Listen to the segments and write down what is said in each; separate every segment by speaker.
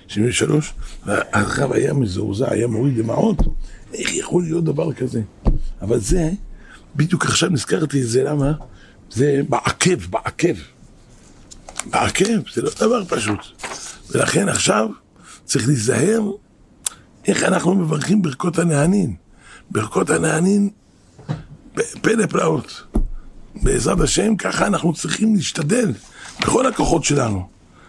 Speaker 1: 73, והרב היה מזועזע, היה מוריד דמעות, איך יכול להיות דבר כזה? אבל זה, בדיוק עכשיו נזכרתי את זה, למה? זה בעקב, זה לא דבר פשוט. ולכן עכשיו צריך להיזהר איך אנחנו מברכים ברכות הנענין. ברכות הנענין פלא פלאות. בעזרת השם, ככה אנחנו צריכים להשתדל בכל הכוחות שלנו.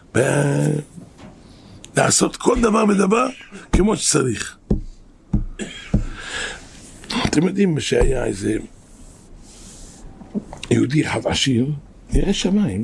Speaker 1: לעשות כל דבר ודבר כמו שצריך. אתם יודעים שהיה איזה יהודי אחד עשיר, ירא שמיים.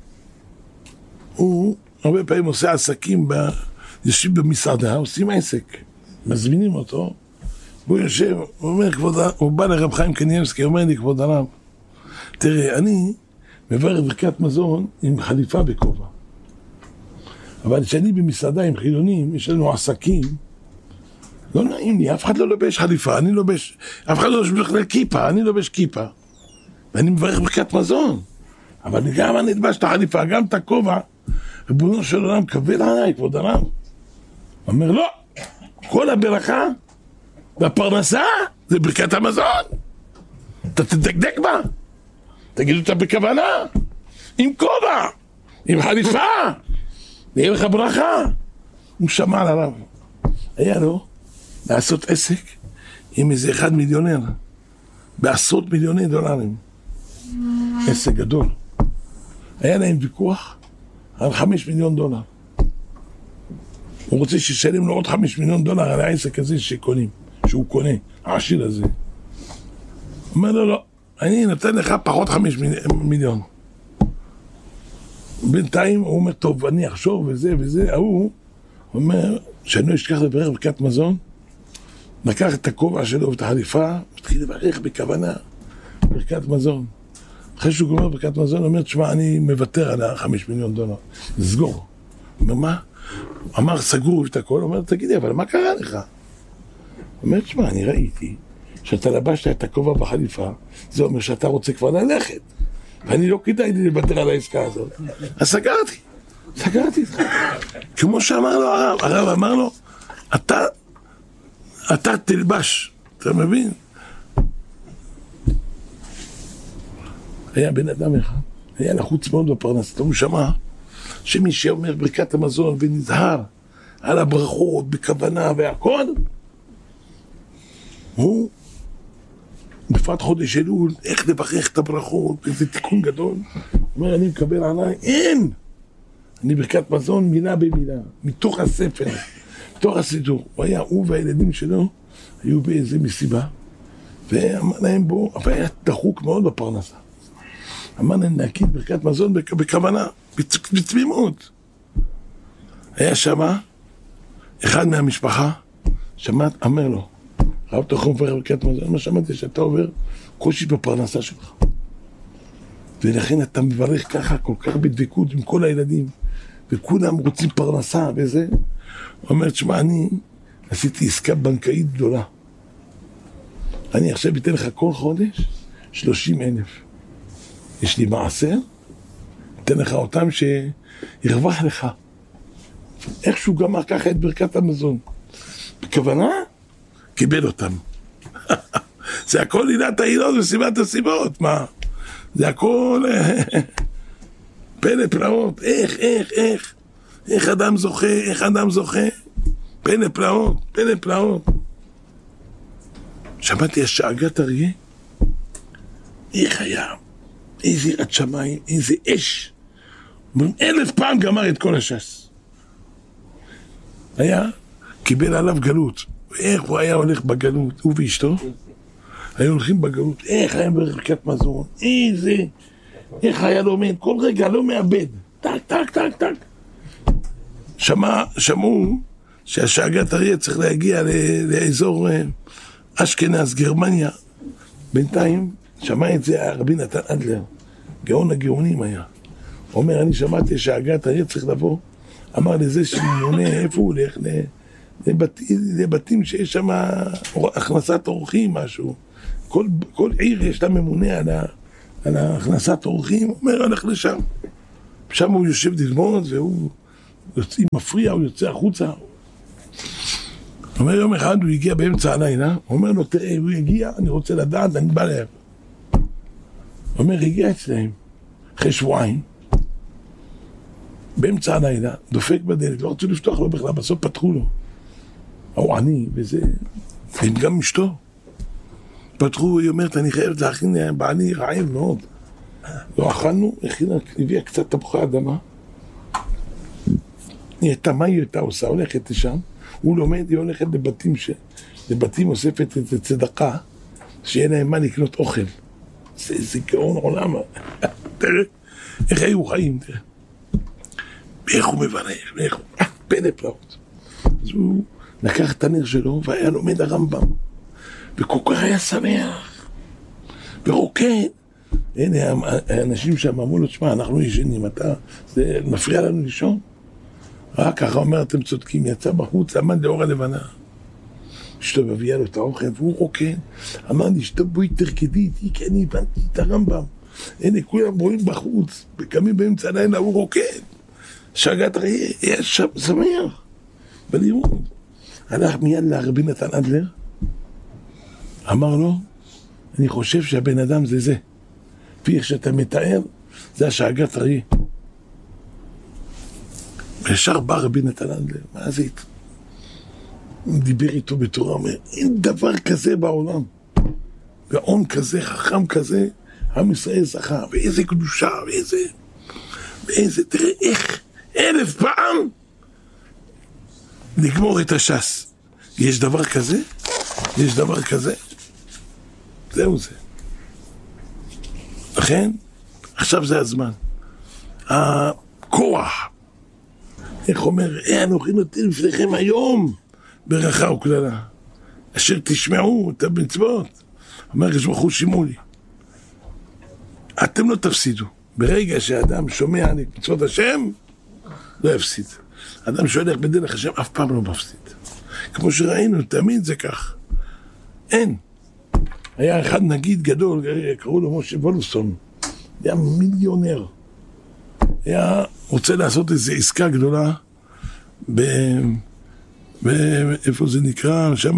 Speaker 1: הוא הרבה פעמים עושה עסקים, יושבים במסעדה, עושים עסק, מזמינים אותו, והוא יושב, הוא אומר, הוא בא לרב חיים קניאבסקי, הוא אומר לי, כבוד הרב, תראה, אני מברך ברכת מזון עם חליפה בכובע. אבל כשאני במסעדה עם חילונים, יש לנו עסקים, לא נעים לי, אף אחד לא לובש חליפה, אף אחד לא לובש כיפה, אני לובש כיפה. ואני מברך ברכת מזון. אבל גם אני אלבש את החליפה, גם את הכובע, ריבונו של עולם, כבד עליי, כבוד הרב. אומר, לא, כל הברכה והפרנסה זה ברכת המזון. אתה תדקדק בה. תגיד אותה בכוונה, עם כובע, עם חליפה, ויהיה לך ברכה. הוא שמע על הרב. היה לו לעשות עסק עם איזה אחד מיליונר, בעשרות מיליוני דולרים. עסק גדול. היה להם ויכוח על 5 מיליון דולר. הוא רוצה שישלם לו עוד 5 מיליון דולר על העסק הזה שהוא קונה, העשיר הזה. אומר לו, לא, אני נותן לך פחות 5 מיליון. בינתיים הוא אומר, טוב, אני אחשוב וזה, הוא אומר, שאני לא אשכח לברך ברכת מזון, לקח את הכובע שלו ואת החליפה, התחיל לברך בכוונה ברכת מזון. אחרי שהוא גומר ברכת מזון, הוא אומר, תשמע, אני מוותר על 5 מיליון דולר, נסגור. הוא אומר, מה? אמר, סגרו את הכל, הוא אומר, תגידי, אבל מה קרה לך? הוא אומר, תשמע, אני ראיתי שאתה לבשת את הכובע בחליפה, זה אומר שאתה רוצה כבר ללכת, ואני לא כדאי לי לוותר על העסקה הזאת. אז סגרתי איתך. כמו שאמר לו הרב אמר לו, אתה תלבש, אתה מבין? היה בן אדם אחד, היה לחוץ מאוד בפרנסתו, הוא שמע שמי שאומר ברכת המזון ונזהר על הברכות בכוונה והכל, הוא בפרט חודש אלול, איך לברך את הברכות, איזה תיקון גדול. הוא אומר, אני מקבל עליי, אין! אני ברכת מזון מילה במילה, מתוך הספר, מתוך הסידור. הוא והילדים שלו היו באיזה מסיבה, ואמר להם בו, אבל היה דחוק מאוד בפרנסה. אמר להם להגיד ברכת מזון בכוונה, בתמימות. היה שמה, אחד מהמשפחה, אמר לו, רב אתה יכול לברך ברכת מזון, מה שמעתי שאתה עובר קושי בפרנסה שלך. ולכן אתה מברך ככה כל כך בדבקות עם כל הילדים, וכולם רוצים פרנסה וזה. הוא אומר, תשמע, אני עשיתי עסקה בנקאית גדולה. אני עכשיו אתן לך כל חודש 30,000. יש לי מעשר, אתן לך אותם שירווח לך. איכשהו גמר ככה את ברכת המזון. בכוונה, קיבל אותם. זה הכל עילת העילות וסיבת הסיבות, מה? זה הכל פלא פלאות. איך אדם זוכה, פלא פלאות. שמעתי השאגת אריה, איך היה, איזה יראת שמיים, איזה אש, 1000 פעם גמר את כל הש"ס. קיבל עליו גלות, איך הוא היה הולך בגלות, הוא ואשתו, היו הולכים בגלות, איך היה ברכת מזון, איך היה לומד, כל רגע לא מאבד, טק. שמעו שהשאגת אריה צריך להגיע לאזור אשכנז, גרמניה. בינתיים שמע את זה הרבי נתן אדלר, גאון הגאונים היה. הוא אומר, אני שמעתי שהשאגת אריה צריך לבוא, אמר לזה שממונה, איפה הוא הולך? לבתים שיש שם הכנסת אורחים, משהו. כל עיר יש לה ממונה על הכנסת אורחים, הוא אומר, הלך לשם. שם הוא יושב ללמוד, והוא יוצאים מפריע, הוא יוצא החוצה. אומר יום אחד הוא הגיע באמצע הלילה, הוא אומר לו תראה, הוא הגיע, אני רוצה לדעת, אני בא להם. הוא אומר, הגיע אצלהם, אחרי שבועיים, באמצע הלילה, דופק בדלת, לא רצו לפתוח לו בכלל, בסוף פתחו לו. הוא עני, וזה, הם גם אשתו. פתחו, היא אומרת, אני חייבת להכין בעלי רעב מאוד. לא אכלנו, הביאה קצת תפוחי אדמה. היא הייתה, מה היא הייתה עושה? הולכת לשם, הוא לומד, היא הולכת לבתים אוספת את צדקה, שיהיה להם מה לקנות אוכל. זה גאון עולם. תראה, איך היו חיים, תראה. ואיך הוא מברך, ואיך הוא... פלא פלאות. אז הוא לקח את הנר שלו, והיה לומד הרמב"ם. וכל כך היה שמח. ורוקד. הנה, האנשים שם אמרו לו, תשמע, אנחנו ישנים, זה מפריע לנו לישון. רק ככה אומר, אתם צודקים, יצא בחוץ, עמד לאור הלבנה. אשתו מביאה לו את האוכל, והוא רוקד. אמר לי, אשתו בואי תרקדי איתי, כי אני הבנתי את הרמב"ם. הנה, כולם רואים בחוץ, וקמים באמצע הלילה, הוא רוקד. שגת ראי, יש שם שמח. בלימוד. הלך מיד לרבי נתן אדלר, אמר לו, אני חושב שהבן אדם זה. לפי איך שאתה מתאר, זה השאגת ראי. וישר בא רבי נתן אדלר, מה זה איתו? הוא דיבר איתו בתורה, אומר, אין דבר כזה בעולם. גאון כזה, חכם כזה, עם ישראל זכה, ואיזה קדושה, ואיזה, תראה איך, 1000 פעם לגמור את הש"ס. יש דבר כזה? יש דבר כזה? זהו זה. לכן, עכשיו זה הזמן. הכוח. איך אומר, אנוכי נותן לפניכם היום ברכה וקללה. אשר תשמעו את המצוות. אומר הקדוש ברוך הוא שימו לי. אתם לא תפסידו. ברגע שאדם שומע את מצוות השם, לא יפסיד. אדם שהולך בדרך השם אף פעם לא מפסיד. כמו שראינו, תמיד זה כך. אין. היה אחד נגיד גדול, קראו לו משה וולפסון. היה מיליונר. היה רוצה לעשות איזו עסקה גדולה איפה זה נקרא? שם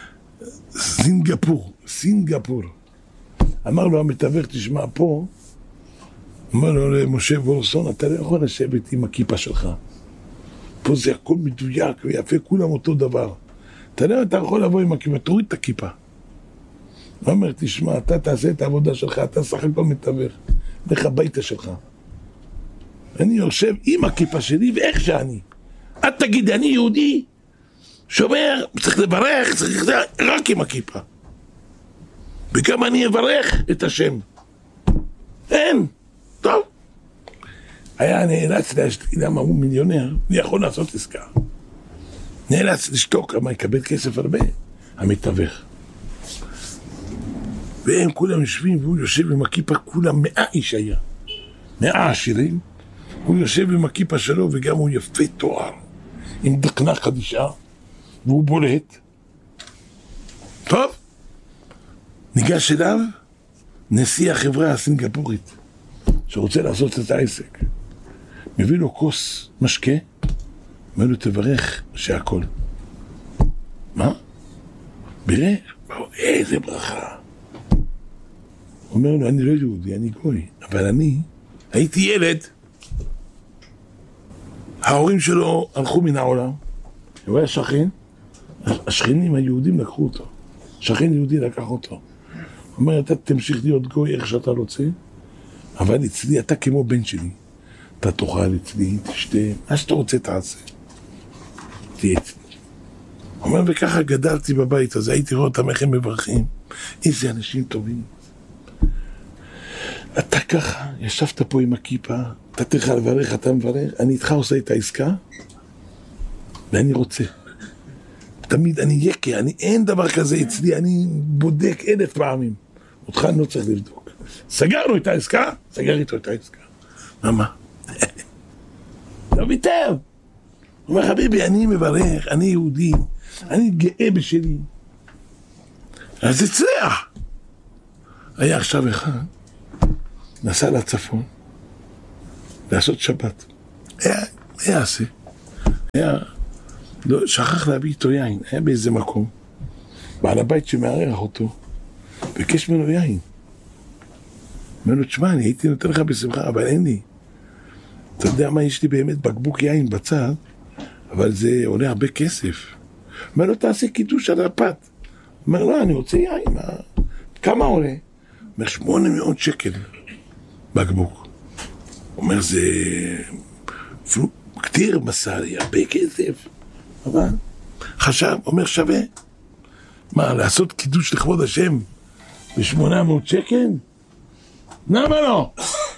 Speaker 1: סינגפור. אמר לו המתווך, תשמע פה, אמר לו למשה וולפסון, אתה לא יכול לשבת עם הכיפה שלך. פה זה הכל מדויק ויפה, כולם אותו דבר. אתה יכול לבוא עם הכיפה, תוריד את הכיפה. הוא אומר, תשמע, אתה תעשה את העבודה שלך, אתה שחק פה מתווך, לך הביתה שלך. אני יושב עם הכיפה שלי ואיך שאני. את תגיד, אני יהודי, שומר, צריך לברך, צריך רק עם הכיפה. וגם אני אברך את השם. אין, טוב. היה נאלץ להשתיק, למה הוא מיליונר, הוא יכול לעשות עסקה. נאלץ לשתוק, אבל יקבל כסף הרבה, המתווך. והם כולם יושבים, והוא יושב עם הכיפה, כולם 100 איש היה. 100 עשירים. הוא יושב עם הכיפה שלו, וגם הוא יפה תואר, עם דקנה חדישה, והוא בולט. טוב, ניגש אליו נשיא החברה הסינגפורית, שרוצה לעשות את העסק. מביא לו כוס משקה, אומר לו, תברך שהכל. מה? בירך? איזה ברכה. אומר לו, אני לא יהודי, אני גוי, אבל אני הייתי ילד. ההורים שלו הלכו מן העולם, הוא היה שכן, השכנים היהודים לקחו אותו, שכן יהודי לקח אותו. הוא אומר, אתה תמשיך להיות גוי איך שאתה רוצה, אבל אצלי אתה כמו בן שלי, אתה תאכל אצלי, תשתה, מה שאתה רוצה תעשה, תהיה אצלי. הוא אומר, וככה גדלתי בבית הזה, הייתי רואה אותם איך הם מברכים, איזה אנשים טובים. אתה ככה, ישבת פה עם הכיפה, אתה תלך לברך, אתה מברך, אני איתך עושה את העסקה, ואני רוצה. תמיד אני יקה, אין דבר כזה אצלי, אני בודק 1000 פעמים. אותך אני לא צריך לבדוק. סגרנו את העסקה, סגר איתו את העסקה. מה? לא ויתר. הוא אומר, חביבי, אני מברך, אני יהודי, אני גאה בשלי. אז הצליח. היה עכשיו אחד, נסע לצפון, לעשות שבת. מה יעשה? היה, לא, שכח להביא איתו יין, היה באיזה מקום. בעל הבית שמארח אותו, ביקש ממנו יין. אומר לו, תשמע, אני הייתי נותן לך בשמחה, אבל אין לי. אתה יודע מה, יש לי באמת בקבוק יין בצד, אבל זה עולה הרבה כסף. אומר לו, תעשה קידוש על הפת. אומר לו, אני רוצה יין, כמה עולה? אומר, 800 שקל בקבוק. אומר, זה כתיר מסע, הרבה כסף. אבל חשב, אומר, שווה. מה, לעשות קידוש לכבוד השם ב800 שקל? למה לא?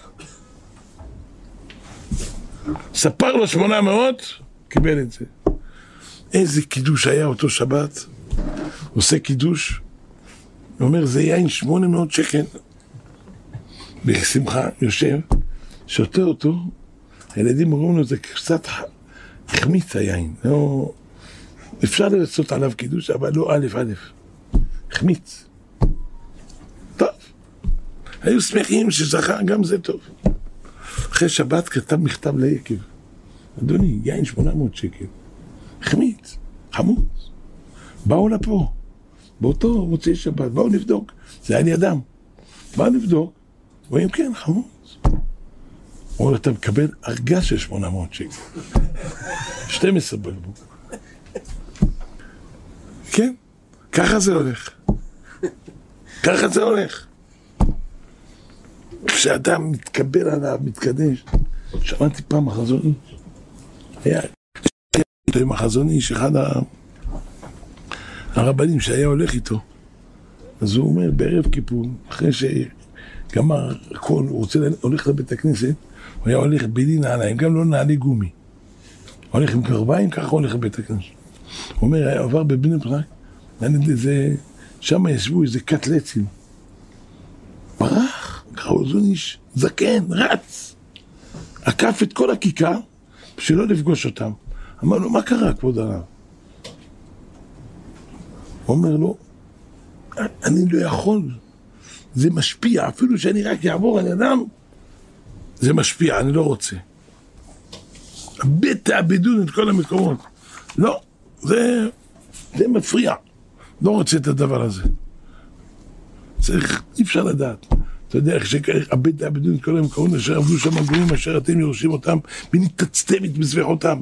Speaker 1: ספר לו 800, קיבל את זה. איזה קידוש היה אותו שבת? עושה קידוש, הוא אומר, זה יין 800 שקל. בשמחה, יושב, שותה אותו, הילדים אומרים לו, זה קצת החמיץ היין. לא, אפשר לעשות עליו קידוש, אבל לא א', החמיץ. טוב. היו שמחים שזכה, גם זה טוב. אחרי שבת כתב מכתב ליקב. אדוני, יין 800 שקל. החמיץ, חמוץ. באו לפה. באותו מוצאי שבת, באו לבדוק. זה היה לידם. באו לבדוק. רואים כן, חמוץ. אומר, אתה מקבל ארגז של 800 שקל. 12 בקבוק. כן, ככה זה הולך. ככה זה הולך. כשאדם מתקבל עליו, מתקדש. שמעתי פעם החזון איש. היה איתו עם החזון איש, אחד הרבנים שהיה הולך איתו. אז הוא אומר, בערב כיפור, אחרי שגמר הכל, הוא הולך לבית הכנסת, הוא היה הולך בלי נעליים, גם לא נעלי גומי. הולך עם קרביים, ככה הולך לבית הכנסת. הוא אומר, היה עבר בבני ברק, שם ישבו איזה קטלצים. ברח, חזון איש, זקן, רץ. עקף את כל הכיכר, בשביל לא לפגוש אותם. אמר לו, מה קרה, כבוד הרב? הוא אומר לו, אני לא יכול, זה משפיע, אפילו שאני רק יעבור על אדם, זה משפיע, אני לא רוצה. תאבדו את כל המקומות. לא, זה מפריע. לא רוצה את הדבר הזה. צריך, אי אפשר לדעת. אתה יודע איך תאבדו את כל המקומות, אשר עבדו שם הגויים, אשר אתם יורשים אותם, ונתצתם את מזבחותם.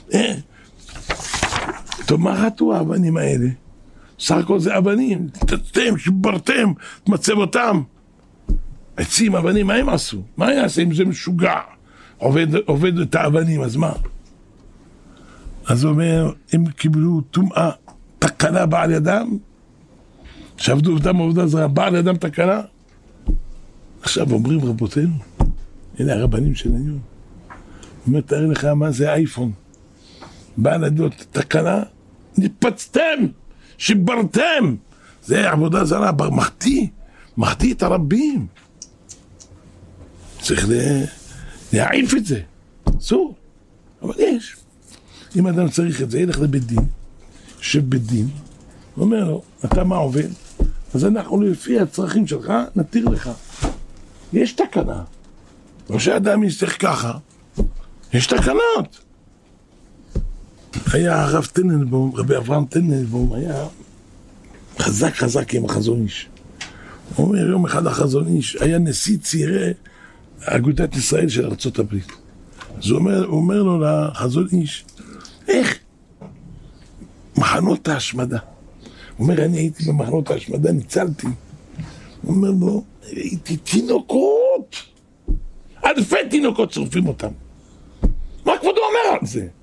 Speaker 1: טוב, מה רטו האבנים האלה? סך הכל זה אבנים, תצתם, שברתם, תמצב אותם. עצים, אבנים, מה הם עשו? מה יעשה אם זה משוגע? עובד את האבנים, אז מה? אז הוא אומר, הם קיבלו טומאה, תקלה בעל ידם, שעבדו אותם עבודה זרה, בעל ידם תקלה. עכשיו אומרים רבותינו, אלה הרבנים של היום. הוא אומר, תאר לך מה זה אייפון. בעל ידם תקלה, נפצתם, שיברתם. זה עבודה זרה, מחטיא את הרבים. צריך להעיף את זה. אסור. אבל יש. אם אדם צריך את זה, ילך לבית דין. יושב בית דין. הוא אומר לו, אתה מה עובד? אז אנחנו לפי הצרכים שלך, נתיר לך. יש תקנה. לא שאדם יצטרך ככה. יש תקנות. היה הרב טננבום, רבי אברהם טננבום, היה חזק עם החזון איש. הוא אומר, יום אחד החזון איש היה נשיא צעירי אגודת ישראל של ארצות הברית. אז הוא אומר לו לחזון איש, איך? מחנות ההשמדה. הוא אומר, אני הייתי במחנות ההשמדה, ניצלתי. הוא אומר לו, הייתי תינוקות. אלפי תינוקות שורפים אותם. מה כבודו אומר על זה?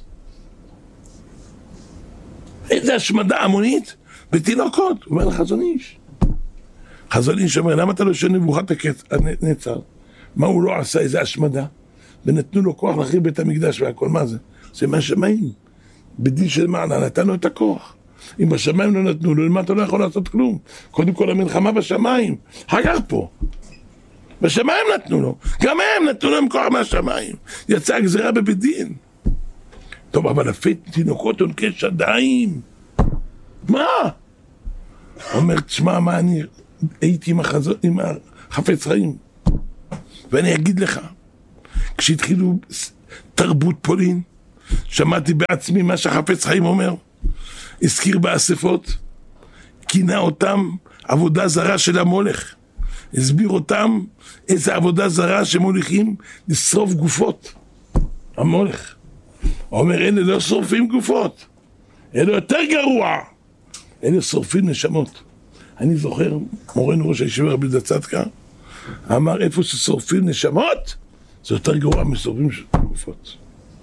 Speaker 1: איזה השמדה המונית בתינוקות. הוא אומר לחזון איש. חזון איש אומר, למה אתה לא שואל נבוכת הנצר? מה הוא לא עשה? איזה השמדה? ונתנו לו כוח להחריב בית המקדש והכל. מה זה? זה מהשמיים. בדין של מעלה נתנו את הכוח. אם בשמיים לא נתנו לו, למה אתה לא יכול לעשות כלום? קודם כל המלחמה בשמיים. הגר פה. בשמיים נתנו לו. גם הם נתנו להם כוח מהשמיים. יצאה גזירה בבית דין. טוב, אבל אלפי תינוקות עונקי שדיים. מה? אומר, תשמע, מה אני הייתי עם החפץ חיים. ואני אגיד לך, כשהתחילו תרבות פולין, שמעתי בעצמי מה שחפץ חיים אומר, הזכיר באספות, כינה אותם עבודה זרה של המולך, הסביר אותם איזה עבודה זרה שמוליכים לשרוף גופות. המולך אומר, אלה לא שורפים גופות, אלה יותר גרוע, אלה שורפים נשמות. אני זוכר, מורנו ראש הישיבה רבי צדקה אמר, איפה ששורפים נשמות זה יותר גרוע משורפים גופות.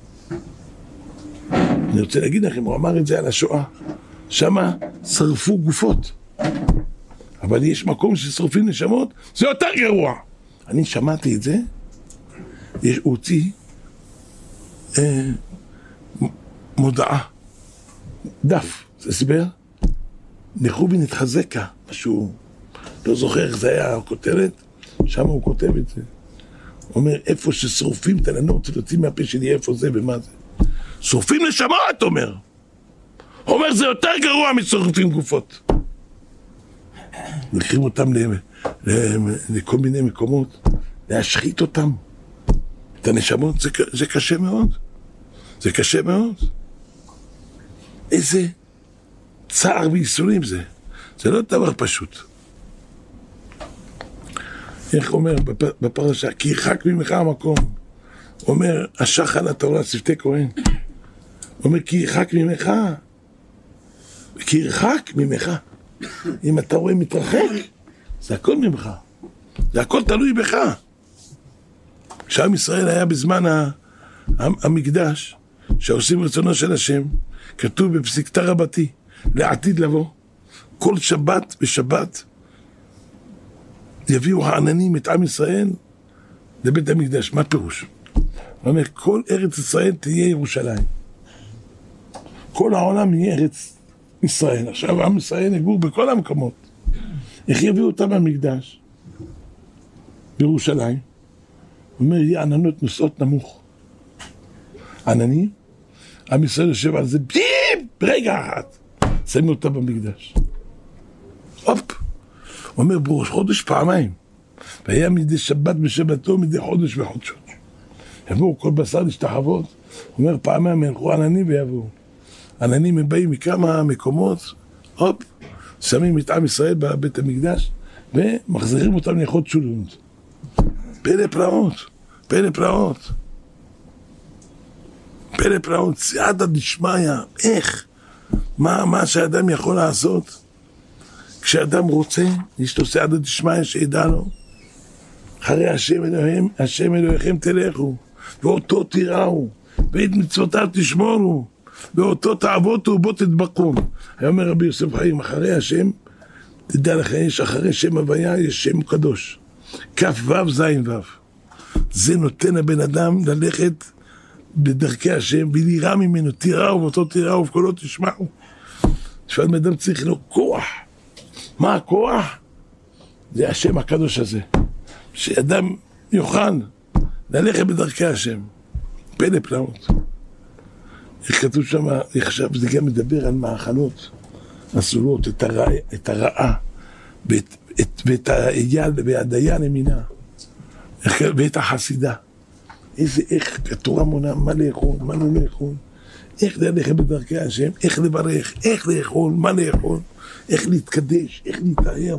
Speaker 1: אני רוצה להגיד לכם, הוא אמר את זה על השואה, שמה שרפו גופות, אבל יש מקום ששורפים נשמות, זה יותר גרוע. אני שמעתי את זה, הוא הוציא מודעה, דף, זה הסבר, נחובי נתחזקה, משהו, לא זוכר איך זה היה הכותרת, שם הוא כותב את זה. הוא אומר, איפה ששורפים את הלנות, תוצאים מהפה שלי, איפה זה ומה זה. שורפים נשמות, אומר. הוא אומר, זה יותר גרוע משורפים גופות. לקחים אותם לכל מיני מקומות, להשחית אותם. את הנשמות, זה קשה מאוד. זה קשה מאוד. איזה צער וייסורים זה. זה לא דבר פשוט. איך אומר בפרשה, כי ירחק ממך המקום. אומר, השח על התורה, שפתי כהן. אומר, כי ירחק ממך. כי ירחק ממך. אם אתה רואה מתרחק, זה הכל ממך. זה הכל תלוי בך. כשעם ישראל היה בזמן המקדש, שעושים רצונו של השם, כתוב בפסיקתא רבתי, לעתיד לבוא, כל שבת ושבת, יביאו העננים את עם ישראל לבית המקדש. מה פירוש? הוא אומר, כל ארץ ישראל תהיה ירושלים. כל העולם יהיה ארץ ישראל. עכשיו עם ישראל יגור בכל המקומות. איך יביאו אותם במקדש? בירושלים. הוא אומר, יהיה עננות נוסעות נמוך. עננים, עם ישראל יושב על זה, ברגע אחת, שמים אותה במקדש. הופ! הוא אומר, בראש חודש פעמיים. והיה מדי שבת בשבתו, מדי חודש וחודשות. יבואו כל בשר להשתחוות. הוא אומר, פעמיים ילכו עננים ויבואו. עננים הם באים מכמה מקומות, הופ, שמים את עם ישראל בבית המקדש, ומחזירים אותם לאכול תשולות. פלא פלאות, פלא פלאות. פלא פלאות, סייעתא דשמיא, איך? מה שהאדם יכול לעשות? כשאדם רוצה, יש לו סייעתא דשמיא שידע לו, אחרי השם אלוהיכם תלכו, ואותו תיראו, ואת מצוותיו תשמורו, ואותו תעבודו בו תדבקו. היה אומר רבי יוסף חיים, אחרי השם, תדע לך, יש אחרי שם הוויה, יש שם קדוש. כף וו זין וו. זה נותן הבן אדם ללכת בדרכי השם, ולירא ממנו, תיראו, ואותו תיראו, ובקולו תשמעו. לפעמים אדם צריך לו כוח. מה הכוח? זה השם הקדוש הזה. שאדם יוכל ללכת בדרכי השם. פלא פלאות. איך כתוב שם, עכשיו זה גם מדבר על מאכלות אסורות, את הרעה, ואת היד והדיין למינה, ואת החסידה. איך התורה מונה, מה לאכול, מה לא לאכול, איך ללכת בדרכי השם, איך לברך, איך לאכול, מה לאכול, איך להתקדש, איך להתאר.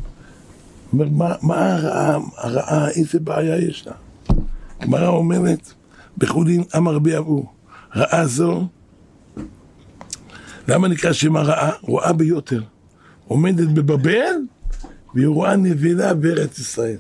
Speaker 1: מה הרעה, איזה בעיה יש לה? גמרא אומרת, בחולין אמר רבי אבו, רעה זו, למה נקרא שם הרעה? רואה ביותר, עומדת בבבל, והיא רואה נבלה בארץ ישראל.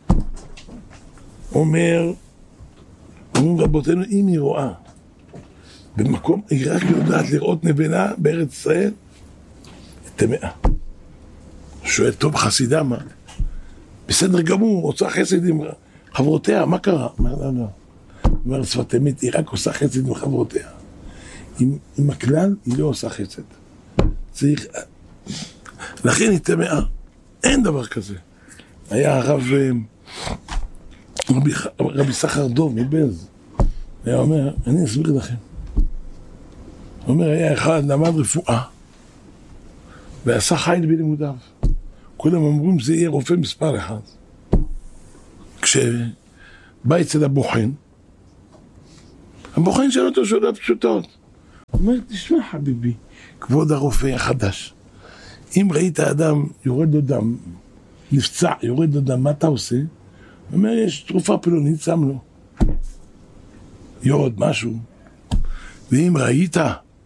Speaker 1: אומרים רבותינו, אם היא רואה במקום, היא רק יודעת לראות נבלה בארץ ישראל, היא טמאה. שואל, טוב, חסידה מה? בסדר גמור, רוצה חסד עם חברותיה, מה קרה? אומר, לא. אומר, שפת אמת, היא רק עושה חסד עם חברותיה. עם הכלל, היא לא עושה חסד. צריך... לכן היא טמאה. אין דבר כזה. היה רבי סחר דוב מבעלז. היה אומר, אני אסביר לכם. הוא אומר, היה אחד למד רפואה, ועשה חיל בלימודיו. כולם אומרים, זה יהיה רופא מספר אחד. כשבא אצל הבוחן, הבוחן שואל אותו שאלות פשוטות. הוא אומר, תשמע חביבי, כבוד הרופא החדש, אם ראית אדם יורד לו דם, נפצע, יורד לו דם, מה אתה עושה? הוא אומר, יש תרופה פלונית, שם לו. יורד משהו. ואם ראית,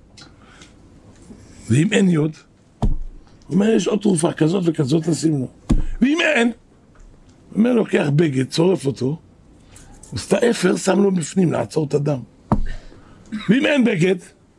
Speaker 1: ואם אין יוד, הוא אומר, יש עוד תרופה כזאת וכזאת, נשים לו. ואם אין, הוא אומר, לוקח בגד, צורף אותו, עושה אפר, שם לו בפנים, לעצור את הדם. ואם אין בגד,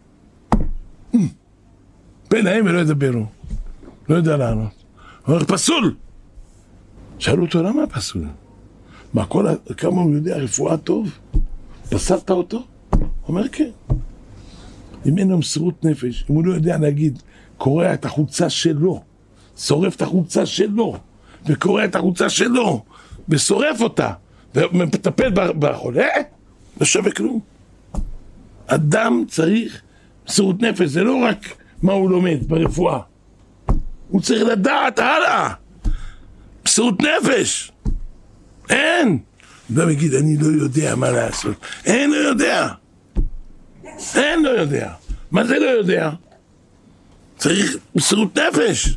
Speaker 1: בין להם ולא ידברו. לא יודע לענות. הוא אומר, פסול! שאלו אותו, למה פסול? מה, כמה הוא יודע רפואה טוב? פסלת אותו? הוא אומר, כן. אם אין לו מסירות נפש, אם הוא לא יודע להגיד, קורע את החולצה שלו, שורף את החולצה שלו, וקורע את החולצה שלו, ושורף אותה, ומטפל בחולה, לא שווה כלום. אדם צריך מסירות נפש, זה לא רק מה הוא לומד ברפואה. הוא צריך לדעת הלאה. מסירות נפש. אין. אדם יגיד, אני לא יודע מה לעשות. אין, לא יודע. אין, לא יודע. מה זה לא יודע? צריך מסירות נפש.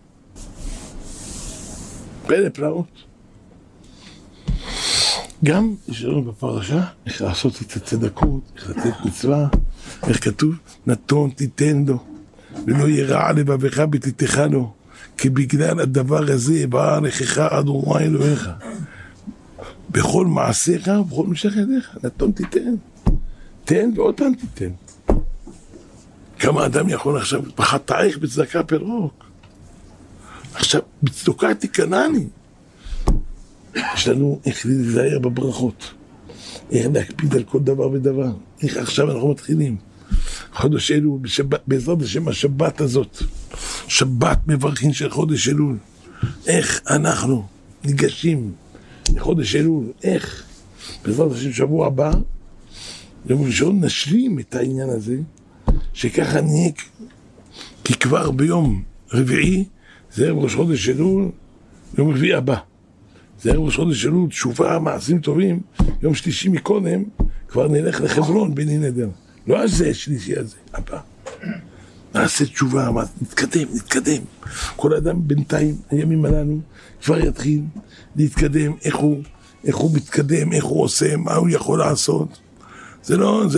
Speaker 1: פלא פלאות. גם יש לנו בפרשה איך לעשות את הצדקות, איך לתת מצווה, איך כתוב, נתון תיתן לו, ולא ירע לבבך בתיתך לו, כי בגלל הדבר הזה באה לכך אדוני אלוהיך. בכל מעשיך ובכל משך ידיך, נתון תיתן. תן ועוד פעם תיתן. כמה אדם יכול עכשיו, בחטאיך בצדקה פרוק. עכשיו, בצדוקה תיכנני. יש לנו איך להיזהר בברכות, איך להקפיד על כל דבר ודבר, איך עכשיו אנחנו מתחילים. חודש אלול, בעזרת השם השבת הזאת, שבת מברכים של חודש אלול, איך אנחנו ניגשים לחודש אלול, איך בעזרת השם שבוע הבא, יום ראשון נשלים את העניין הזה, שככה נהיה, כי כבר ביום רביעי, זה ערב ראש חודש אלול, יום רביעי הבא. זה ערב ראש חודש אלול, תשובה, מעשים טובים, יום שלישי מקודם, כבר נלך לחברון בני נדר. לא הזה שלישי הזה, הבא. נעשה תשובה, נתקדם. כל אדם בינתיים, הימים הללו, כבר יתחיל להתקדם, איך הוא מתקדם, איך הוא עושה, מה הוא יכול לעשות. זה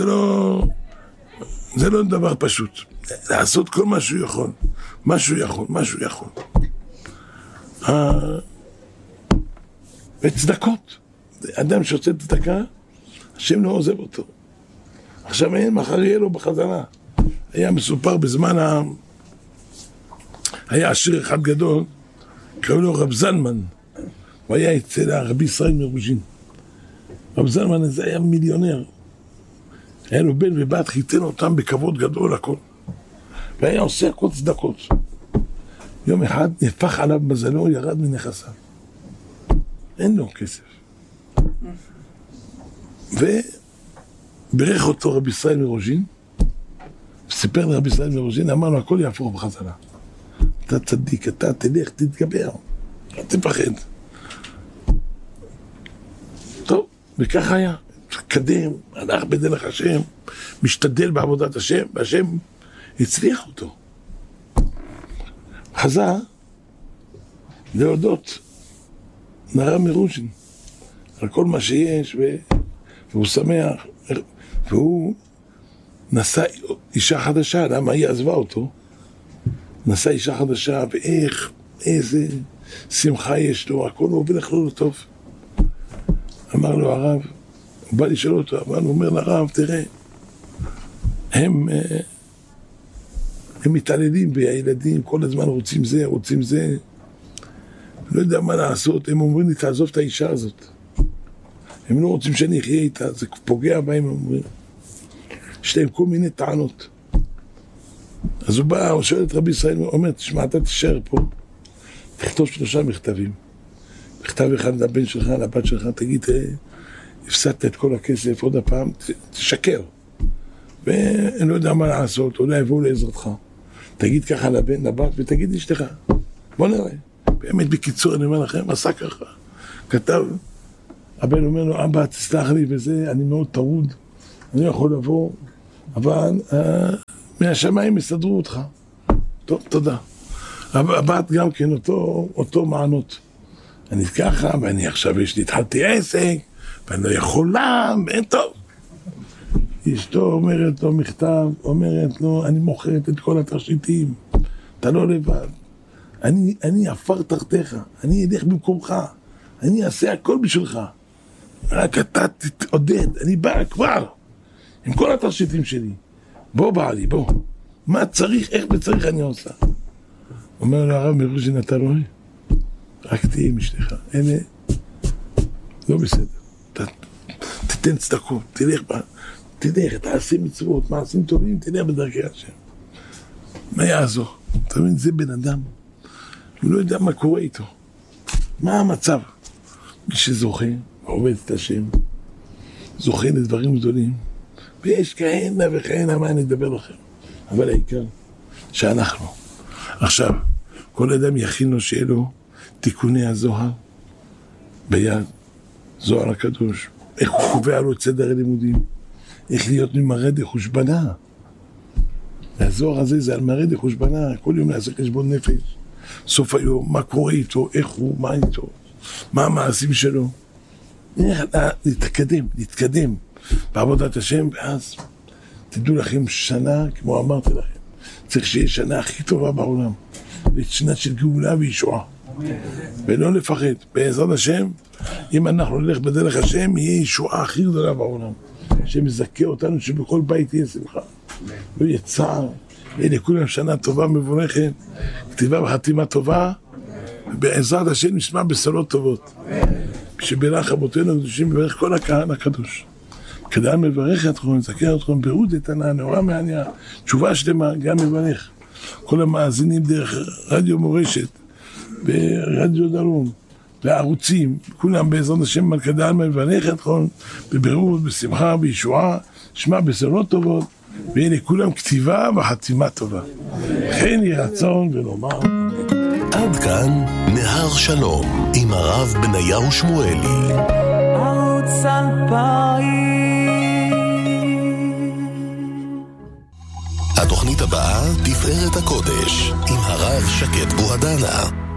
Speaker 1: לא דבר פשוט. לעשות כל מה שהוא יכול. מה שהוא יכול. וצדקות. אדם שעושה צדקה, השם לא עוזב אותו. עכשיו אין, מחר יהיה לו בחזרה. היה מסופר בזמן היה עשיר אחד גדול, קראו לו רב זלמן. הוא היה אצל הרבי ישראל מרוז'ין. רב זלמן הזה היה מיליונר. היה לו בן ובת, חיתן אותם בכבוד גדול הכל. והיה עושה הכל צדקות. יום אחד נהפך עליו מזלו, ירד מנכסיו. אין לו כסף. וברך אותו רבי ישראל מרוז'ין, סיפר לרבי ישראל מרוז'ין, אמר לו, הכל יהפוך בחזרה. אתה צדיק, אתה תלך, תתגבר, לא תפחד. טוב, וכך היה. קדם, הלך בדרך השם, משתדל בעבודת השם, והשם הצליח אותו. חזר להודות נרב מרוז'ין על כל מה שיש, והוא שמח, והוא נשא אישה חדשה, למה היא עזבה אותו? נשא אישה חדשה, ואיך, איזה שמחה יש לו, הכל עובד לו טוב. אמר לו הרב, הוא בא לשאול אותו, אבל הוא אומר לרב, תראה, הם מתעללים בילדים, כל הזמן רוצים זה, לא יודע מה לעשות, הם אומרים לי, תעזוב את האישה הזאת. הם לא רוצים שאני אחיה איתה, זה פוגע בהם, הם אומרים. יש להם כל מיני טענות. אז הוא בא, הוא שואל את רבי ישראל, הוא אומר, תשמע, אתה תישאר פה, תכתוב 3 מכתבים. מכתב אחד לבן שלך, לבת שלך, תגיד, הפסדת את כל הכסף, עוד הפעם, תשקר. ואני לא יודע מה לעשות, אולי יבואו לעזרתך. תגיד ככה לבן, לבת, ותגיד לאשתך. בוא נראה. באמת בקיצור, אני אומר לכם, עשה ככה. כתב, הבן אומר לו, אבא, תסלח לי וזה, אני מאוד טרוד, אני יכול לבוא, אבל מהשמיים יסדרו אותך. טוב, תודה. הבת גם כן אותו מענות. אני ככה, ואני עכשיו התחלתי עסק, ואני לא יכולה, ואין טוב. אשתו אומרת לו מכתב, אומרת לו, אני מוכרת את כל התכשיטים, אתה לא לבד. אני אפר תחתיך, אני אלך במקומך, אני אעשה הכל בשבילך. רק אתה תתעודד, אני בא כבר, עם כל התכשיטים שלי. בוא בעלי, בוא. מה צריך, איך בצריך אני עושה. אומר לו הרב מרוז'ין, אתה רואה? רק תהיה עם אשתך. אלה, לא בסדר. תתן צדקות, תלך, תעשה מצוות, מעשים טובים, תלך בדרכי השם. מה יעזור? אתה מבין, זה בן אדם. הוא לא יודע מה קורה איתו. מה המצב? מי שזוכה, עובד את השם, זוכה לדברים גדולים, ויש כהנה וכהנה מה אני אדבר לכם. אבל העיקר, שאנחנו. עכשיו, כל אדם יכין לו שיהיה לו תיקוני הזוהר ביד, זוהר הקדוש. איך הוא קובע לו את סדר הלימודים, איך להיות ממראה דחושבנה. הזוהר הזה זה על מראה דחושבנה, כל יום נעשה חשבון נפש. סוף היום, מה קורה איתו, איך הוא, מה איתו, מה המעשים שלו. להתקדם בעבודת השם, ואז תדעו לכם שנה, כמו אמרתי לכם, צריך שיהיה שנה הכי טובה בעולם, שנה של גאולה וישועה. ולא לפחד, בעזרת השם, אם אנחנו נלך בדרך השם, יהיה ישועה הכי גדולה בעולם. שמזכה אותנו שבכל בית תהיה שמחה. לא יהיה צער, יהיה לכולם שנה טובה מבורכת, כתיבה וחתימה טובה, ובעזרת השם נשמע בשורות טובות. שברך רבותינו הקדושים, מברך כל הקהל הקדוש. כדאי מברך אתכם, נזכר אתכם, פירוט איתנה, נאורה מעניין, תשובה שלמה, גם מברך. כל המאזינים דרך רדיו מורשת, ברדיו דרום, לערוצים, כולם בעזרת השם מלכדל מברך אתכם, בבירות, בשמחה, בישועה, שמע בשורות טובות, ויהיה לכולם כתיבה וחתימה טובה. כן יהי רצון ונאמר.
Speaker 2: עד כאן נהר שלום עם הרב בניהו שמואלי. ערוץ 2000. התוכנית הבאה תפארת הקודש עם הרב שקד בוהדנה.